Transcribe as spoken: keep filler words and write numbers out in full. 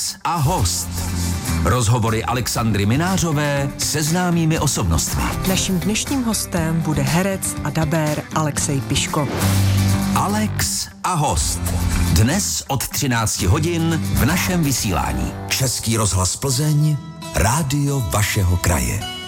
Alex a host. Rozhovory Alexandry Minářové se známými osobnostmi. Naším dnešním hostem bude herec a dabér Alexej Piško. Alex a host. Dnes od třinácti hodin v našem vysílání. Český rozhlas Plzeň, rádio vašeho kraje.